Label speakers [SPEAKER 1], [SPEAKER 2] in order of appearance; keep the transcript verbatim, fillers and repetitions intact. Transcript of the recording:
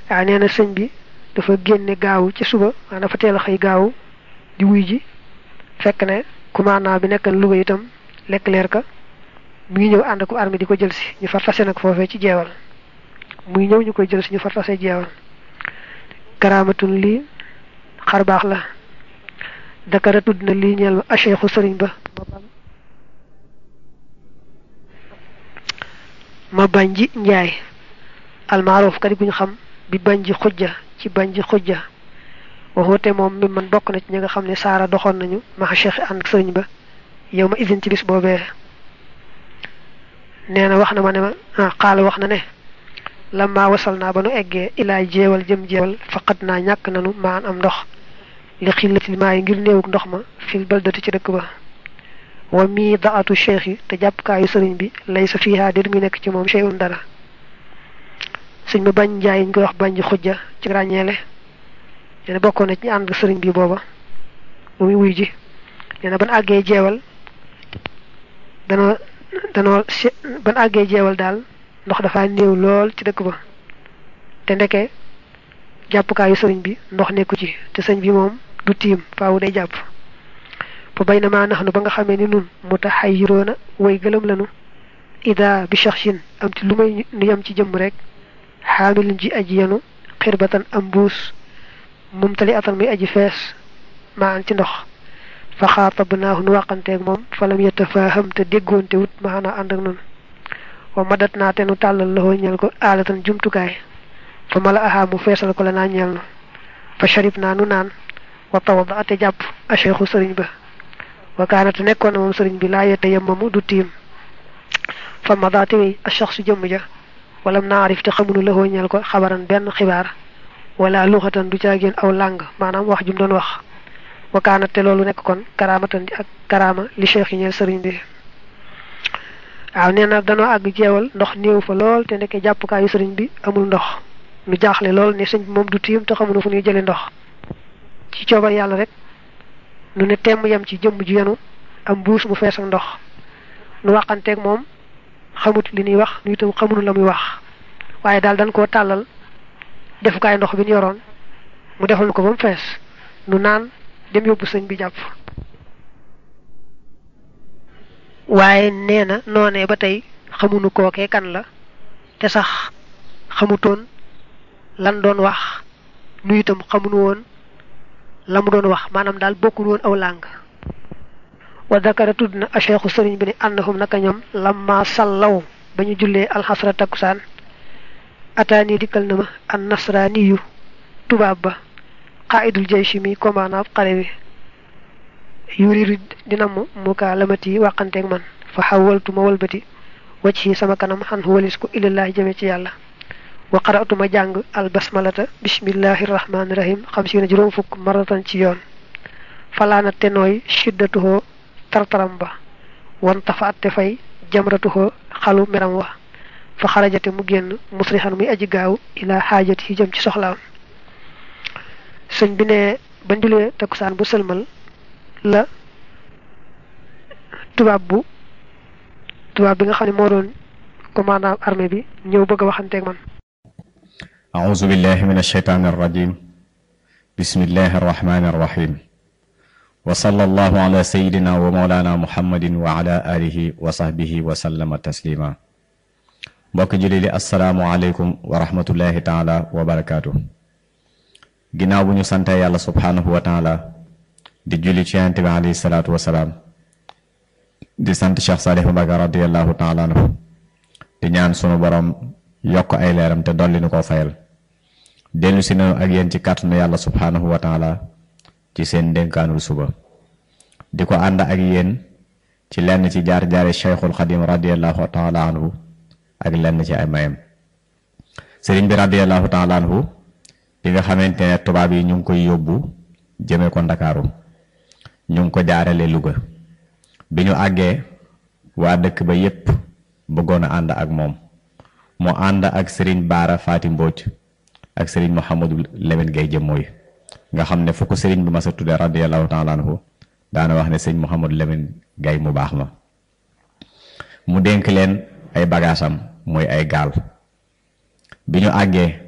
[SPEAKER 1] waaw nee na sëñ bi dafa génne gaaw ci suba maanaam dafa teel a xëy gaaw di wuy ji fekk ne commandant bi nekkan Louga itam lekk leer ka mu ngi ñëw ànd ko armée di ko jël si ñu far tase nag foofee ci jeewal muy ñëw ñu koy jël si ñu far tase jeewal karaamatun lii xar baax la dakara tudd na lii ñeel ma acheikhu sëriñ ba ma bañ ji njaay almaaroof kadi bu ñu xam bi bañ ji xujja ci bañ ji xujja waxoote moom mi man bokk na ci ñi nga xam ne saara doxoon nañu maxa cheikh ànd ak sëriñ ba yow ma isin ci bis boobee nee na wax na ma ne ma ah xaala wax na ne lamma wasal naa ba nu eggee ilaa jeewal jëm jeewal faqat naa ñàkk nanu maan am ndox li xillatil maa yi ngir néewuk ndox ma fil baldati ci dëkk ba wa mii daatu cheikh yi te jàppkaayu sëriñ bi lay sa fiihaa déet muy nekk ci moom cheyun dara sëñ ma bañ njaay ñu koy wax bañ ji xujja ci ràññeele nee na bokkoon na ci ñu ànd sëriñ bi booba mu muy wuy ji nee na ban àggee jeewal danoo danoo ban àggee jeewal daal ndox dafa néew lool ci dëkk ba te ndeke jàppukaayu sëriñ bi ndox nekku ci te sëñ bi moom du tiim faawu day jàpp fa bay na maa nax nu ba nga xamee ni nun mu tax xay yiroona way gëlëm lanu ida bi shaxshin am ci lu may nu yem ci jëmm rek xaamilin ji aji yenu xirbatan am mbuus mumtali atan muy aji fees maa an ci ndox fa xaatabnaahu nu wàqanteeg moom falam yatafaaham te déggoonte wut maanaa ànd ak nun wa madat naa te nu tàllal loxo ñeel ko aalatan jumtukaay fa mala ahaa mu feesal ko la naa ñeel nu fa sharib naa nu naan wa tawada ate jàpp a cheikhu sëriñ ba wa kaanate nekkoon na moom sëriñ bi laa yette yemmamu du tiim fa madaate wey a shaxsu jëmm ja walam naarif te xamunu loxo ñeel ko xabaran benn xibaar wala luxatan du caagéen aw làng maanaam wax jum doon wax wa kaanate loolu nekk kon karaamatan di ak karaama li cheikh yi ñeel sëriñ bi waaw nee na danoo àgg jeewal ndox néew fa lool te nekkee jàppukaayu sëriñ bi amul ndox nu jaaxle lool ne sëñ bi moom du tiim te xamuñu fu ñuy jële ndox ci coobar yàlla rek nu ne temm yem ci jëmm ju yenu am mbuus mu fees ak ndox nu waxanteeg moom xamut li ñuy wax nu itam xamuñu la muy wax waaye daal dañ koo tàllal defukaay ndox bi ñu yoroon mu defal ko ba mu fees nu naan dem yóbbu sëñ bi jàpp waaye nee na noonee ba tey xamuñu kookee kan la te sax xamutoon lan doon wax nu itam xamuñu woon la mu doon wax maanaam daal bokkul woon aw làng wa dakara tudd na a cheikhu sëriñ bi ne annahum naka ñoom lamma sallaw ba ñu jullee alxasra takkusaan ataani dikkal na ma an nasraaniyu tubaab ba qaidul jayshi mi commandant xare bi yuridu dina mu mukaa lamati wàqanteeg man fa xawaltu ma walbati wacc yi sama kanam xan walis ko ilallahi jëme ci yàlla wa qara'tu ma jàng al basmalata bismillahi rahmaani rahim xam si na juróom fukk maratan ci yoon falaana te nooy shiddatuhoo tartaram ba wan tafa atte fay jamratuhoo xalu meram wa fa xarajate mu génn musrixan muy aji gaaw ilaa xaajat yi jëm ci soxlaam sëñ bi ne ba njulee takkusaan bu sëlmal la tubaab bu tubaab bi nga xam ne moo doon commandant armée bi ñëw bëgg a waxanteeg man
[SPEAKER 2] أعوذ بالله من الشيطان الرجيم بسم الله الرحمن الرحيم وصلى الله على سيدنا ومولانا محمد وعلى آله وصحبه وسلم تسليما mbokk julli li assalaamu aleykum wa rahmatullahi taala wa barakaatu ginnaaw bu ñu sante yàlla subhaanahu wa taala di julli ci yonent bi alayhi salaatu wa salaam di sant Cheikh Saliou Mbacké radiyallahu taala anhu di ñaan sunu borom yokk ay leeram te dolli nu ko fayal dellu si nañu ak yéen ci kàttanu yàlla subhaanahu wa taala ci seen dénkaanul suba di ko ànd ak yéen ci lenn ci jaar-jaari Cheikhul Xadim radiyallahu taala anhu ak lenn ci ay mayam sëriñ bi radiyallahu taala anhu bi nga xamante ne tubaab yi ñu ngi koy yóbbu jëme ko Ndakaaru ñu ngi ko jaarale Louga bi ñu àggee waa dëkk ba yépp bëggoon a ànd ak moom mu ànd ak sëriñ Baara Faati Mbooj ak sëriñ Mouhamadou Lamine Gaye Jëmmooy nga xam ne fu ko sëriñ bi ma sa tudde radiyallahu taala anhu daana wax ne sëriñ Mouhamadou Lamine Gaye mu baax ma mu dénk leen ay bagaasam mooy ay gaal bi ñu àggee